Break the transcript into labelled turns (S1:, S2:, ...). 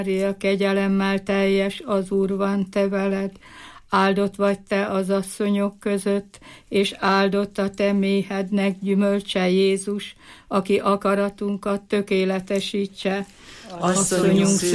S1: Mária, kegyelemmel teljes, az Úr van te veled, áldott vagy te az asszonyok között, és áldott a te méhednek gyümölcse Jézus, aki akaratunkat tökéletesítse.
S2: Asszonyunk